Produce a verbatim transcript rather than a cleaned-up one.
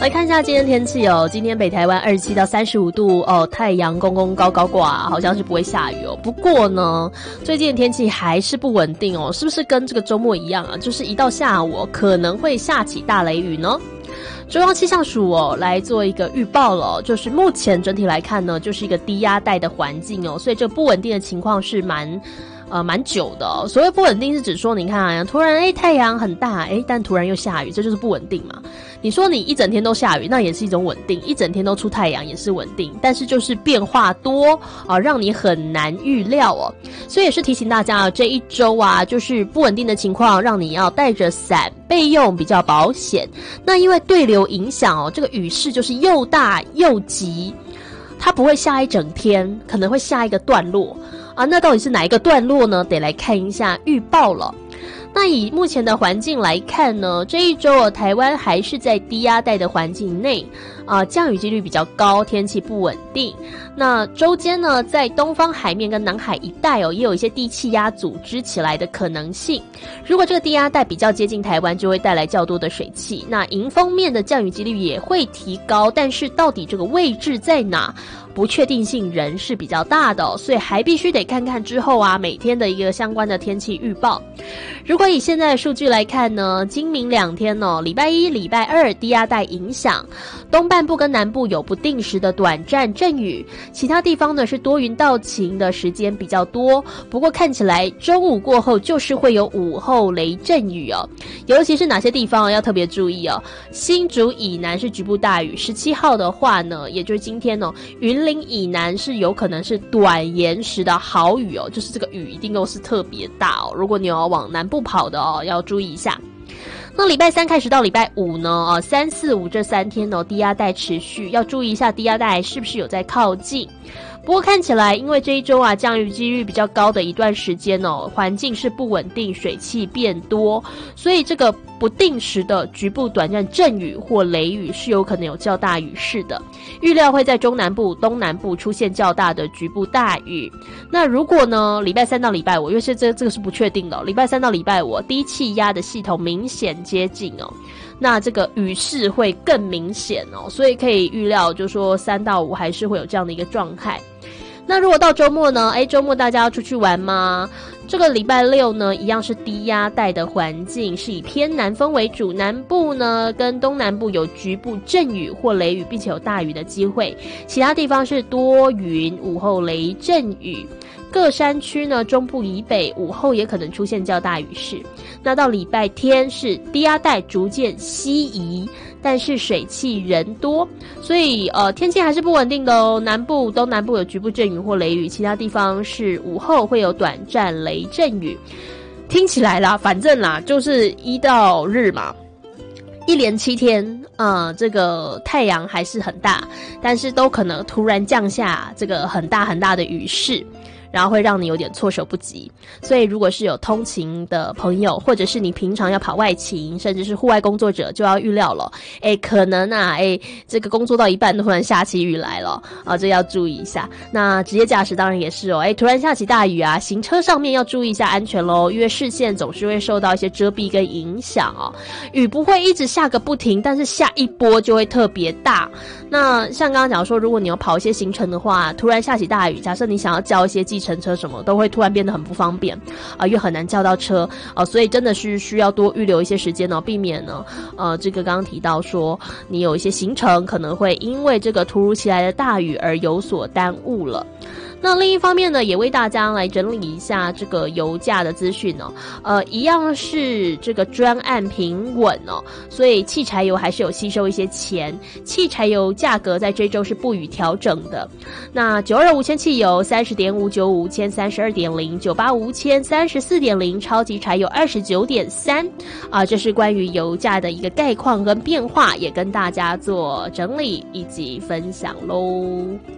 来看一下今天天气哦，今天北台湾二十七到三十五度哦，太阳公公高高挂，好像是不会下雨哦。不过呢，最近的天气还是不稳定哦，是不是跟这个周末一样啊？就是一到下午、哦、可能会下起大雷雨呢？中央气象署哦来做一个预报了、哦，就是目前整体来看呢，就是一个低压带的环境哦，所以这不稳定的情况是蛮。呃，蛮久的哦。所谓不稳定是指说，你看啊，突然哎太阳很大，哎，但突然又下雨，这就是不稳定嘛。你说你一整天都下雨，那也是一种稳定；一整天都出太阳也是稳定，但是就是变化多啊，让你很难预料哦。所以也是提醒大家啊，这一周啊，就是不稳定的情况，让你要带着伞备用比较保险。那因为对流影响哦，这个雨势就是又大又急，它不会下一整天，可能会下一个段落。啊，那到底是哪一个段落呢？得来看一下预报了。那以目前的环境来看呢，这一周哦，台湾还是在低压带的环境内，啊、呃，降雨几率比较高，天气不稳定。那周间呢，在东方海面跟南海一带哦，也有一些低气压组织起来的可能性。如果这个低压带比较接近台湾，就会带来较多的水汽，那迎风面的降雨几率也会提高。但是到底这个位置在哪？不确定性仍是比较大的、哦，所以还必须得看看之后啊每天的一个相关的天气预报。如果以现在的数据来看呢，今明两天哦，礼拜一、礼拜二低压带影响，东半部跟南部有不定时的短暂阵雨，其他地方呢是多云到晴的时间比较多。不过看起来中午过后就是会有午后雷阵雨哦，尤其是哪些地方、哦、要特别注意哦。新竹以南是局部大雨，十七号的话呢，也就是今天哦，云林以南是有可能是短延时的豪雨哦，就是这个雨一定都是特别大哦。如果你要往南部跑的哦，要注意一下。那礼拜三开始到礼拜五呢，呃，三四五这三天哦，低压带持续，要注意一下低压带是不是有在靠近。不过看起来，因为这一周啊降雨几率比较高的一段时间哦，环境是不稳定，水汽变多，所以这个不定时的局部短暂阵雨或雷雨是有可能有较大雨势的。预料会在中南部、东南部出现较大的局部大雨。那如果呢，礼拜三到礼拜五，因为这这这个是不确定的、哦，礼拜三到礼拜五低气压的系统明显接近哦。那这个雨势会更明显哦，所以可以预料，就说三到五还是会有这样的一个状态。那如果到周末呢？哎，周末大家要出去玩吗？这个礼拜六呢，一样是低压带的环境，是以偏南风为主，南部呢跟东南部有局部阵雨或雷雨，并且有大雨的机会，其他地方是多云，午后雷阵雨。各山区呢，中部以北午后也可能出现较大雨势。那到礼拜天是低压带逐渐西移，但是水汽仍多，所以呃天气还是不稳定的哦。南部、东南部有局部阵雨或雷雨，其他地方是午后会有短暂雷阵雨。听起来啦，反正啦，就是一到日嘛。一连七天，呃，这个太阳还是很大，但是都可能突然降下这个很大很大的雨势。然后会让你有点措手不及，所以如果是有通勤的朋友，或者是你平常要跑外勤，甚至是户外工作者，就要预料了，诶，可能啊，诶，这个工作到一半突然下起雨来了啊，这要注意一下。那职业驾驶当然也是哦，诶，突然下起大雨啊，行车上面要注意一下安全咯，因为视线总是会受到一些遮蔽跟影响哦。雨不会一直下个不停，但是下一波就会特别大。那像刚刚讲说，如果你要跑一些行程的话，突然下起大雨，假设你想要叫一些计程车什么，都会突然变得很不方便啊、呃，又很难叫到车啊、呃，所以真的是需要多预留一些时间哦，避免呢，呃，这个刚刚提到说，你有一些行程可能会因为这个突如其来的大雨而有所耽误了。那另一方面呢，也为大家来整理一下这个油价的资讯哦，呃，一样是这个专案平稳哦，所以汽柴油还是有吸收一些钱，汽柴油价格在这周是不予调整的。那九二五千汽油三十点五，九五千三十二点零，九八五千三十四点零，超级柴油二十九点三啊，这是关于油价的一个概况跟变化，也跟大家做整理以及分享喽。